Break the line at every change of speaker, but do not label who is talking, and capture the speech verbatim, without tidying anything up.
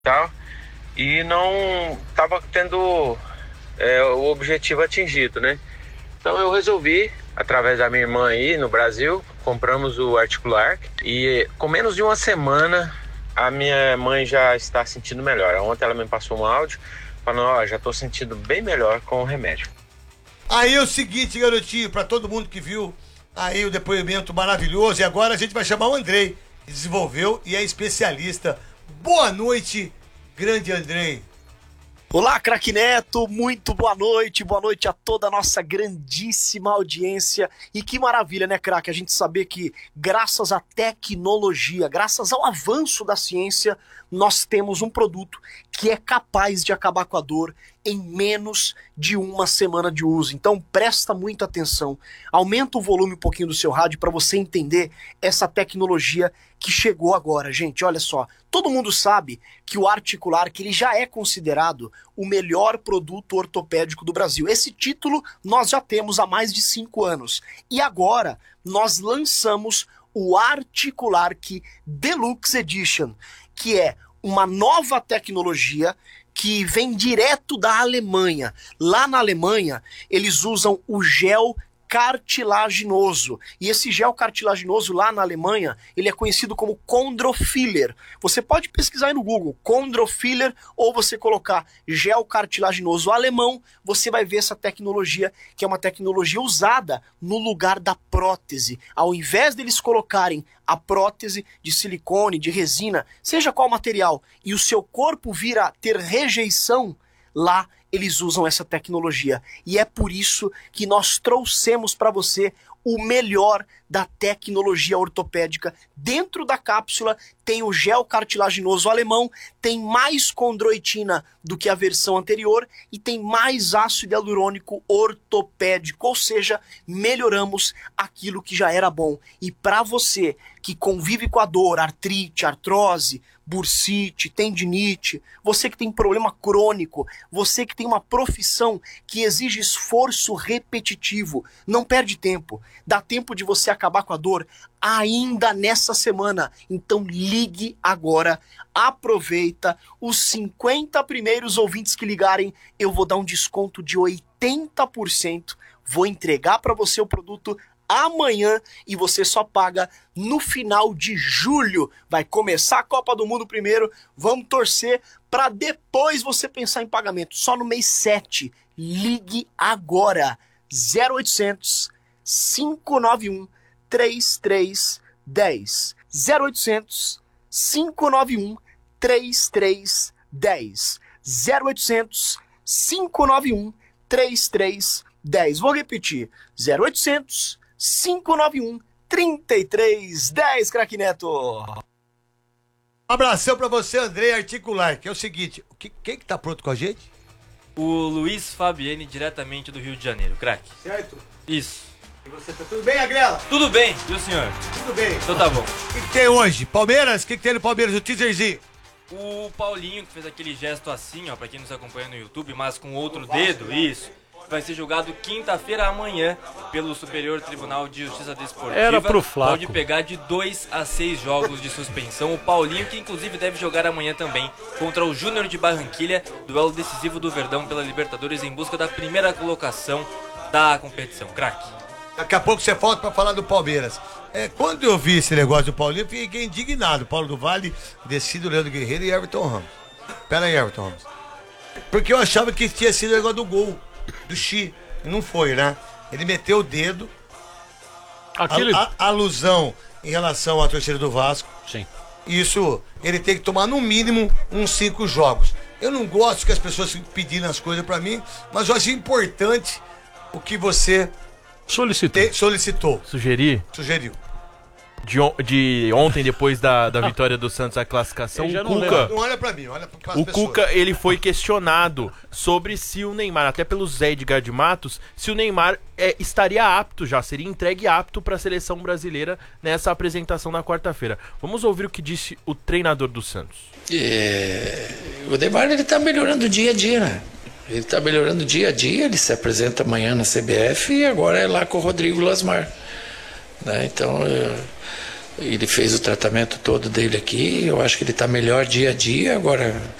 tal, e não estava tendo é, o objetivo atingido, né? Então eu resolvi, através da minha irmã aí no Brasil, compramos o Articular e com menos de uma semana a minha mãe já está sentindo melhor. Ontem ela me passou um áudio falando, ó, já estou sentindo bem melhor com o remédio.
Aí é o seguinte, garotinho, pra todo mundo que viu aí o depoimento maravilhoso, e agora a gente vai chamar o Andrei, que desenvolveu e é especialista. Boa noite, grande Andrei.
Olá, craque Neto, muito boa noite, boa noite a toda a nossa grandíssima audiência. E que maravilha, né, craque, a gente saber que graças à tecnologia, graças ao avanço da ciência, nós temos um produto que é capaz de acabar com a dor em menos de uma semana de uso. Então presta muita atenção, aumenta o volume um pouquinho do seu rádio para você entender essa tecnologia que chegou agora. Gente, olha só, todo mundo sabe que o Articular, que ele já é considerado o melhor produto ortopédico do Brasil. Esse título nós já temos há mais de cinco anos. E agora nós lançamos o Articular Key Deluxe Edition, que é uma nova tecnologia que vem direto da Alemanha. Lá na Alemanha, eles usam o gel cartilaginoso. E esse gel cartilaginoso lá na Alemanha, ele é conhecido como Chondrofiller. Você pode pesquisar aí no Google, Chondrofiller, ou você colocar gel cartilaginoso alemão, você vai ver essa tecnologia, que é uma tecnologia usada no lugar da prótese. Ao invés deles colocarem a prótese de silicone, de resina, seja qual material, e o seu corpo vir a ter rejeição, lá eles usam essa tecnologia. E é por isso que nós trouxemos para você o melhor da tecnologia ortopédica. Dentro da cápsula tem o gel cartilaginoso alemão, tem mais condroitina do que a versão anterior e tem mais ácido hialurônico ortopédico, ou seja, melhoramos aquilo que já era bom. E para você que convive com a dor, artrite, artrose, bursite, tendinite, você que tem problema crônico, você que tem uma profissão que exige esforço repetitivo, não perde tempo. Dá tempo de você acabar com a dor ainda nessa semana. Então ligue agora, aproveita. Os cinquenta primeiros ouvintes que ligarem, eu vou dar um desconto de oitenta por cento. Vou entregar para você o produto amanhã e você só paga no final de julho. Vai começar a Copa do Mundo primeiro, vamos torcer para depois você pensar em pagamento. Só no mês sete. Ligue agora. zero oitocentos, cinco nove um, três três um zero. zero oitocentos, cinco nove um, três três um zero. zero oitocentos, cinco nove um, três três um zero. Vou repetir. zero oitocentos, cinco nove um, três três um zero, craque Neto.
Um abração pra você, Andrei Articular, que é o seguinte, o que, quem que tá pronto com a gente?
O Luiz Fabiane, diretamente do Rio de Janeiro, craque.
Certo?
Isso.
E você, tá tudo bem, Agrela?
Tudo bem, e o senhor?
Tudo bem.
Então tá bom.
O que, que tem hoje? Palmeiras? O que, que tem no Palmeiras? O teaserzinho.
O Paulinho, que fez aquele gesto assim, ó, pra quem nos acompanha no YouTube, mas com outro dedo, isso, vai ser julgado quinta-feira amanhã pelo Superior Tribunal de Justiça Desportiva.
Era pro Flaco.
Pode pegar de dois a seis jogos de suspensão. O Paulinho, que inclusive deve jogar amanhã também contra o Júnior de Barranquilha, duelo decisivo do Verdão pela Libertadores em busca da primeira colocação da competição. Craque.
Daqui a pouco você volta pra falar do Palmeiras. É, quando eu vi esse negócio do Paulinho, eu fiquei indignado. Paulo do Vale, Decido, Leandro Guerreiro e Everton Ramos. Pera aí, Everton Ramos. Porque eu achava que tinha sido o negócio do gol do Xi. Não foi, né? Ele meteu o dedo.
Aquele...
A, a, alusão em relação à torcida do Vasco.
Sim.
Isso, ele tem que tomar no mínimo uns cinco jogos. Eu não gosto que as pessoas fiquem pedindo as coisas pra mim, mas eu acho importante o que você
Solicitou.
te, solicitou,
Sugerir
sugeriu.
de, on- de ontem, depois da, da vitória do Santos, a classificação,
Eu já
o
não
Cuca,
Não olha pra mim, olha para as
o
pessoas.
Cuca, ele foi questionado sobre se o Neymar, até pelo Zé Edgar de Matos, se o Neymar é, estaria apto já, seria entregue apto para a seleção brasileira nessa apresentação na quarta-feira. Vamos ouvir o que disse o treinador do Santos.
É, o Neymar ele tá melhorando dia a dia, né? Ele tá melhorando dia a dia, ele se apresenta amanhã na C B F e agora é lá com o Rodrigo Lasmar, né? Então, é, Ele fez o tratamento todo dele aqui, eu acho que ele está melhor dia a dia. Agora,